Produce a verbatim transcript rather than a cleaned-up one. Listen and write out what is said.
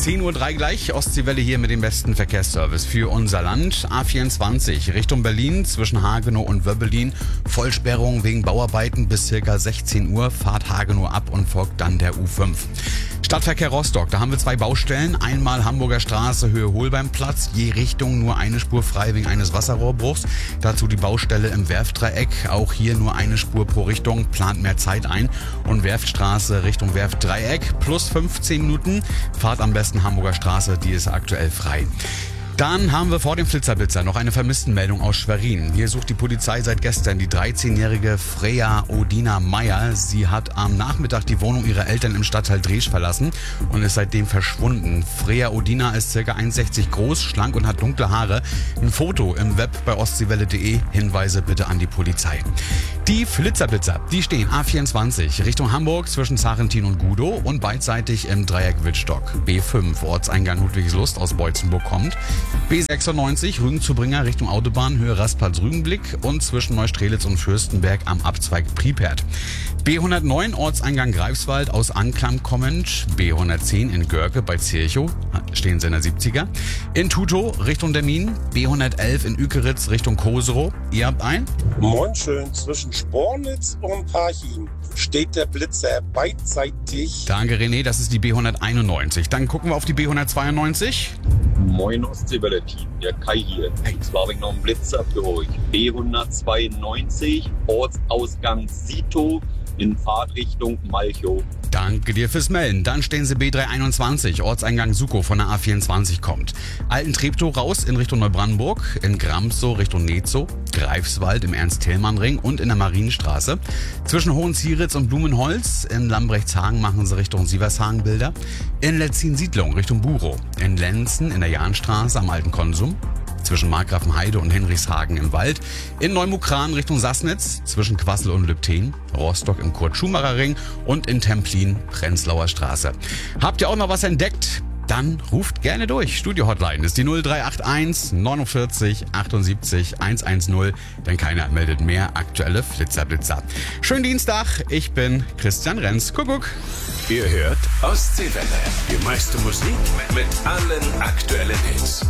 zehn Uhr drei gleich, Ostseewelle hier mit dem besten Verkehrsservice für unser Land. A vierundzwanzig Richtung Berlin zwischen Hagenow und Wöbbelin. Vollsperrung wegen Bauarbeiten bis circa sechzehn Uhr. Fahrt Hagenow ab und folgt dann der U fünf. Stadtverkehr Rostock, da haben wir zwei Baustellen. Einmal Hamburger Straße, Höhe Holbeimplatz. Je Richtung nur eine Spur frei wegen eines Wasserrohrbruchs. Dazu die Baustelle im Werftdreieck. Auch hier nur eine Spur pro Richtung. Plant mehr Zeit ein. Und Werftstraße Richtung Werftdreieck plus fünfzehn Minuten. Fahrt am besten Hamburger Straße, die ist aktuell frei. Dann haben wir vor dem Flitzerblitzer noch eine Vermisstenmeldung aus Schwerin. Hier sucht die Polizei seit gestern die dreizehnjährige Freya Odina Meyer. Sie hat am Nachmittag die Wohnung ihrer Eltern im Stadtteil Dresch verlassen und ist seitdem verschwunden. Freya Odina ist ca. eins Komma sechzig groß, schlank und hat dunkle Haare. Ein Foto im Web bei ostseewelle punkt de. Hinweise bitte an die Polizei. Die Flitzerblitzer, die stehen A vierundzwanzig Richtung Hamburg zwischen Sarentin und Gudow und beidseitig im Dreieck Wittstock. B fünf Ortseingang Ludwigslust aus Beutzenburg kommt. B sechsundneunzig Rügen-Zubringer Richtung Autobahn Höhe Rastplatz-Rügenblick und zwischen Neustrelitz und Fürstenberg am Abzweig Pripert. B hundertneun Ortseingang Greifswald aus Anklam kommend. B hundertzehn in Görke bei Zirchow stehen sie in der siebziger. In Tutow Richtung Demmin. B hundertelf in Ükeritz Richtung Koserow. Ihr habt ein? Moin schön, zwischen Spornitz und Parchim steht der Blitzer beidseitig. Danke René, das ist die B hunderteinundneunzig. Dann gucken wir auf die B hundertzweiundneunzig. Moin Ostseewelle-Team, der Kai hier. Hey. Jetzt war ich noch ein Blitzer für euch. B hundertzweiundneunzig, Ortsausgang Sito in Fahrtrichtung Malchow. Danke dir fürs Melden. Dann stehen sie B dreihunderteinundzwanzig, Ortseingang Sukow von der A vierundzwanzig kommt. Alten-Treptow raus in Richtung Neubrandenburg, in Gramsow Richtung Netzow, Greifswald im Ernst-Thälmann-Ring und in der Marienstraße. Zwischen Hohenzieritz und Blumenholz in Lambrechtshagen machen sie Richtung Sievershagen Bilder. In Letzin-Siedlung Richtung Burow, in Lenzen in der Jahnstraße am Alten Konsum. Zwischen Markgrafenheide und Henrichshagen im Wald, in Neumukran Richtung Sassnitz, zwischen Quassel und Lübten, Rostock im Kurt-Schumacher-Ring und in Templin, Prenzlauer Straße. Habt ihr auch noch was entdeckt? Dann ruft gerne durch. Studio-Hotline ist die null drei acht eins neunundvierzig achtundsiebzig hundertzehn, denn keiner meldet mehr aktuelle Flitzerblitzer. Schönen Dienstag, ich bin Christian Renz. Kuckuck. Ihr hört Ostseewelle. Die meiste Musik mit allen aktuellen Hits.